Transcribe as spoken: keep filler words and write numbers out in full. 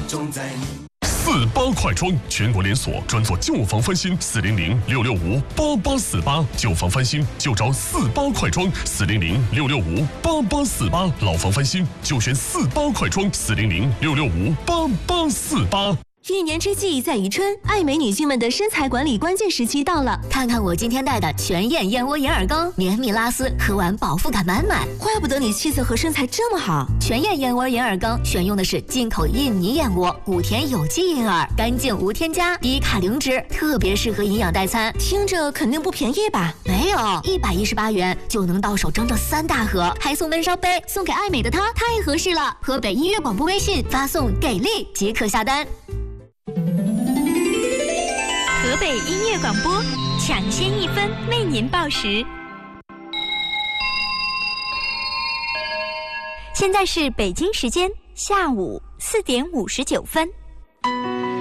种在你。 四八快装，全国连锁，专做旧房翻新，四零零六六五八八四八，旧房翻新就找四八快装，四零零六六五八八四八，老房翻新就选四八快装，四零零六六五八八四八。 一年之计在于春，爱美女性们的身材管理关键时期到了。 看看我今天带的全燕燕窝银耳羹，绵密拉丝，喝完饱腹感满满。 怪不得你气色和身材这么好。 全燕燕窝银耳羹选用的是进口印尼燕窝，谷田有机银耳，干净无添加，低卡零脂，特别适合营养代餐。 听着肯定不便宜吧？ 没有，一百一十八元就能到手整整三大盒，还送温烧杯，送给爱美的她太合适了。河北音乐广播微信发送给力即可下单。 河北音乐广播，抢先一分为您报时。现在是北京时间下午四点五十九分。